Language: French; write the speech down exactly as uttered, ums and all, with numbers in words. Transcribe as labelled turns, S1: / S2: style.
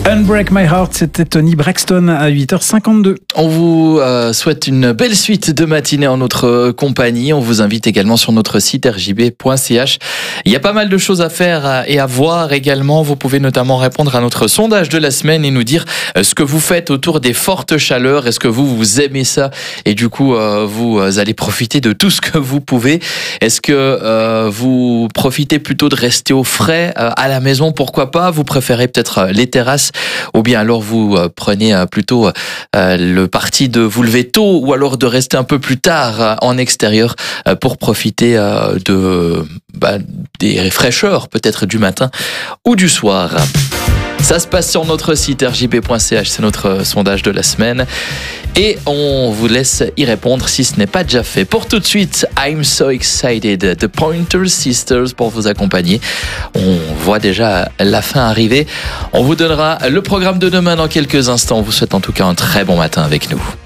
S1: Unbreak My Heart, c'était Tony Braxton à huit heures cinquante-deux.
S2: On vous euh, souhaite une belle suite de matinée en notre compagnie. On vous invite également sur notre site r j b point c h. Il y a pas mal de choses à faire et à voir également. Vous pouvez notamment répondre à notre sondage de la semaine et nous dire ce que vous faites autour des fortes chaleurs. Est-ce que vous, vous aimez ça et du coup, euh, vous allez profiter de tout ce que vous pouvez? Est-ce que euh, vous profitez plutôt de rester au frais euh, à la maison? Pourquoi pas? Vous préférez peut-être les terrasses? Ou bien alors vous euh, prenez euh, plutôt euh, le parti de vous lever tôt ou alors de rester un peu plus tard euh, en extérieur euh, pour profiter euh, de bah, des fraîcheurs peut-être du matin ou du soir. Ça se passe sur notre site r j b point c h, c'est notre sondage de la semaine. Et on vous laisse y répondre si ce n'est pas déjà fait. Pour tout de suite, I'm So Excited, The Pointer Sisters pour vous accompagner. On voit déjà la fin arriver. On vous donnera le programme de demain dans quelques instants. On vous souhaite en tout cas un très bon matin avec nous.